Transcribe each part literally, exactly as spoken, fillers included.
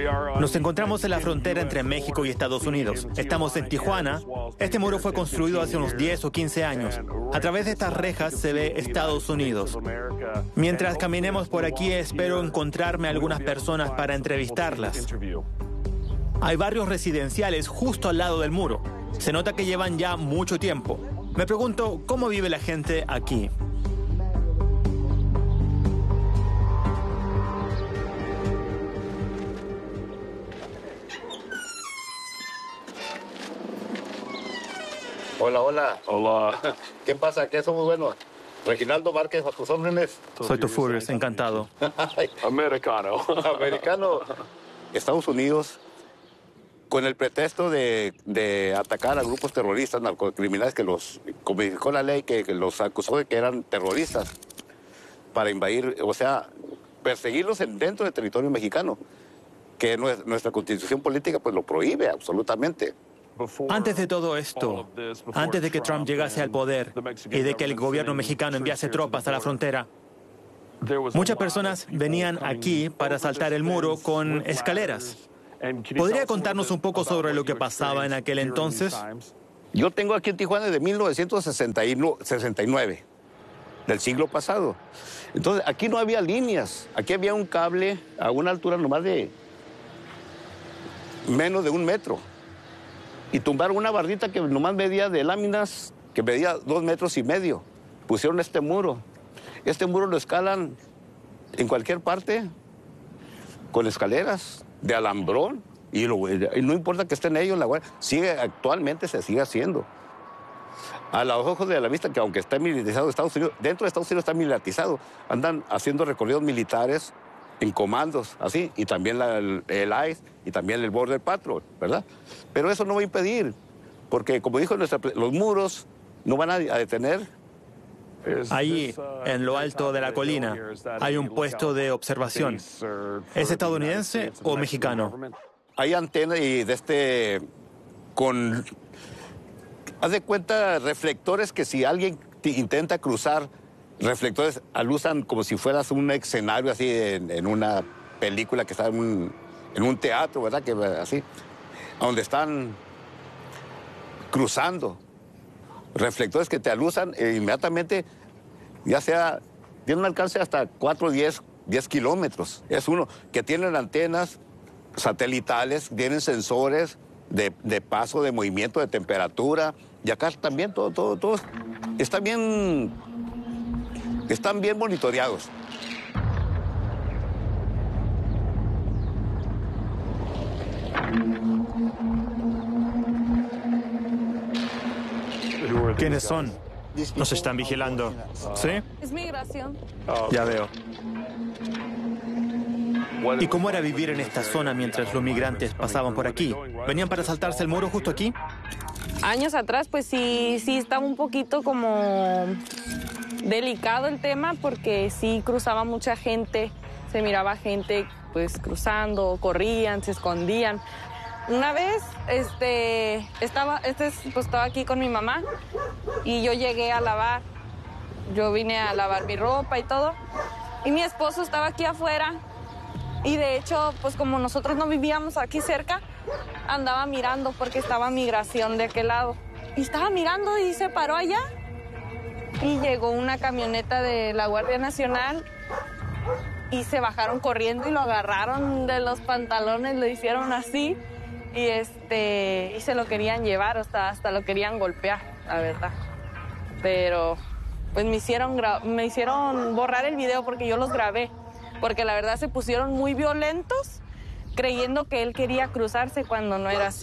Nos encontramos en la frontera entre México y Estados Unidos. Estamos en Tijuana. Este muro fue construido hace unos diez o quince años. A través de estas rejas se ve Estados Unidos. Mientras caminemos por aquí, espero encontrarme algunas personas para entrevistarlas. Hay barrios residenciales justo al lado del muro. Se nota que llevan ya mucho tiempo. Me pregunto, ¿cómo vive la gente aquí? Hola, hola. Hola. ¿Qué pasa? ¿Qué somos buenos? Reginaldo Márquez, a tus órdenes. Soy tu Furious, encantado. Americano. Americano. Estados Unidos, con el pretexto de, de atacar a grupos terroristas, narcocriminales, que los codificó la ley, que, que los acusó de que eran terroristas, para invadir, o sea, perseguirlos en, dentro del territorio mexicano, que nuestra constitución política pues lo prohíbe absolutamente. Antes de todo esto, antes de que Trump llegase al poder y de que el gobierno mexicano enviase tropas a la frontera, muchas personas venían aquí para saltar el muro con escaleras. ¿Podría contarnos un poco sobre lo que pasaba en aquel entonces? Yo tengo aquí en Tijuana de mil novecientos sesenta y nueve, del siglo pasado. Entonces, aquí no había líneas. Aquí había un cable a una altura nomás de menos de un metro. Y tumbaron una bardita que nomás medía de láminas, que medía dos metros y medio. Pusieron este muro. Este muro lo escalan en cualquier parte con escaleras de alambrón. Y, lo, y no importa que estén ellos, la guardia, sigue, actualmente se sigue haciendo. A los ojos de la vista, que aunque está militarizado Estados Unidos, dentro de Estados Unidos está militarizado. Andan haciendo recorridos militares en comandos, así, y también la, el, el I C E y también el Border Patrol, ¿verdad? Pero eso no va a impedir, porque como dijo nuestra, los muros no van a, a detener. Ahí, en lo alto de la colina, hay un puesto de observación. ¿Es estadounidense o mexicano? Hay antenas y de este, con, haz de cuenta, reflectores que si alguien intenta cruzar, reflectores alusan como si fueras un escenario así en, en una película que está en un, en un teatro, ¿verdad? Que así, donde están cruzando. Reflectores que te alusan e inmediatamente, ya sea, tiene un alcance hasta cuatro o diez kilómetros. Es uno que tienen antenas satelitales, tienen sensores de, de paso, de movimiento, de temperatura. Y acá también todo, todo, todo está bien. Están bien monitoreados. ¿Quiénes son? Nos están vigilando. ¿Sí? Es migración. Ya veo. ¿Y cómo era vivir en esta zona mientras los migrantes pasaban por aquí? ¿Venían para saltarse el muro justo aquí? Años atrás, pues sí, sí estaba un poquito como delicado el tema, porque sí cruzaba mucha gente, se miraba gente pues cruzando, corrían, se escondían. Una vez este, estaba, este, pues, estaba aquí con mi mamá y yo llegué a lavar, yo vine a lavar mi ropa y todo, y mi esposo estaba aquí afuera y de hecho, pues como nosotros no vivíamos aquí cerca, andaba mirando porque estaba migración de aquel lado. Y estaba mirando y se paró allá. Y llegó una camioneta de la Guardia Nacional y se bajaron corriendo y lo agarraron de los pantalones, lo hicieron así y este y se lo querían llevar, hasta, hasta lo querían golpear, la verdad. Pero pues me hicieron, me hicieron borrar el video porque yo los grabé, porque la verdad se pusieron muy violentos creyendo que él quería cruzarse cuando no era así.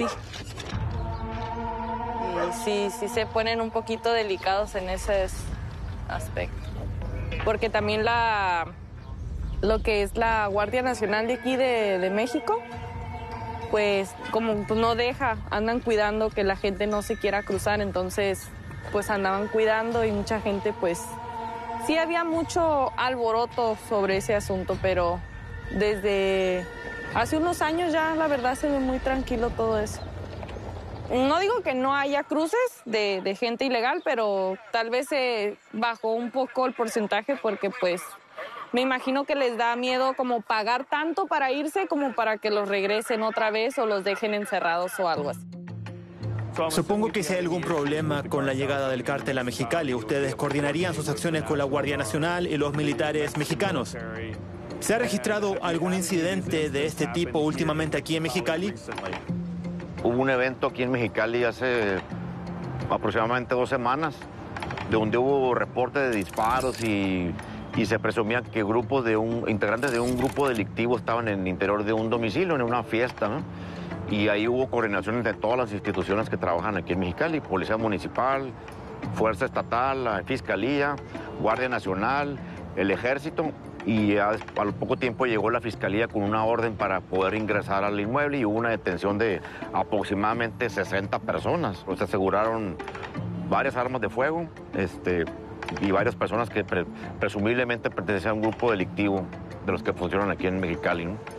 Y sí, sí se ponen un poquito delicados en ese aspecto. Porque también la, lo que es la Guardia Nacional de aquí de, de México, pues como pues, no deja, andan cuidando que la gente no se quiera cruzar, entonces pues andaban cuidando y mucha gente pues sí había mucho alboroto sobre ese asunto, pero desde hace unos años ya la verdad se ve muy tranquilo todo eso. No digo que no haya cruces de, de gente ilegal, pero tal vez se bajó un poco el porcentaje porque pues me imagino que les da miedo como pagar tanto para irse como para que los regresen otra vez o los dejen encerrados o algo así. Supongo que si hay algún problema con la llegada del cártel a Mexicali, ustedes coordinarían sus acciones con la Guardia Nacional y los militares mexicanos. ¿Se ha registrado algún incidente de este tipo últimamente aquí en Mexicali? Hubo un evento aquí en Mexicali hace aproximadamente dos semanas, donde hubo reporte de disparos y, y se presumía que grupos de un, integrantes de un grupo delictivo estaban en el interior de un domicilio, en una fiesta, ¿no? Y ahí hubo coordinación entre todas las instituciones que trabajan aquí en Mexicali, Policía Municipal, Fuerza Estatal, la Fiscalía, Guardia Nacional, el Ejército, y a, al poco tiempo llegó la Fiscalía con una orden para poder ingresar al inmueble y hubo una detención de aproximadamente sesenta personas. Se aseguraron varias armas de fuego este, y varias personas que pre, presumiblemente pertenecían a un grupo delictivo de los que funcionan aquí en Mexicali, ¿no?